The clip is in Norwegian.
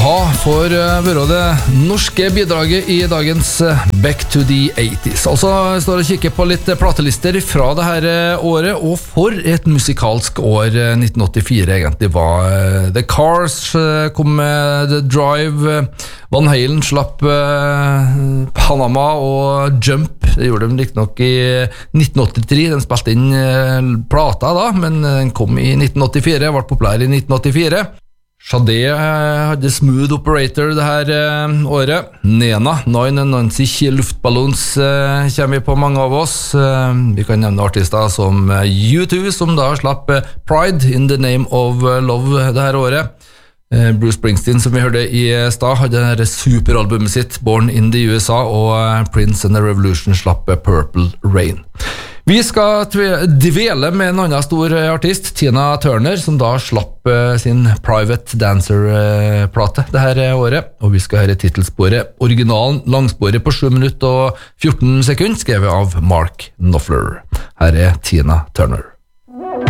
A-ha får være det norske bidraget i dagens Back to the 80s. Altså står og kikker på litt platelister fra det her året, og for et musikalsk år 1984 egentlig var. The Cars kom med The Drive, Van Halen slapp Panama og Jump. Det gjorde de riktig nok i 1983. Den spilte inn plata da, men den kom i 1984, ble populær i 1984. Sade hadde Smooth Operator det her året. Nena, 99 luftballons kommer vi på mange av oss. Vi kan nevne artister som U2, som da slapp Pride in the Name of Love det her året. Bruce Springsteen, som vi hørte i stad, hadde det superalbumet sitt Born in the USA, og Prince and the Revolution slapp Purple Rain. Vi skal dvele med en annen stor artist, Tina Turner, som da slapp sin Private Dancer-plate det her året, og vi skal høre titelsporet, originalen langsporet på 7 minutter og 14 sekunder, skrevet av Mark Knopfler. Her er Tina Turner.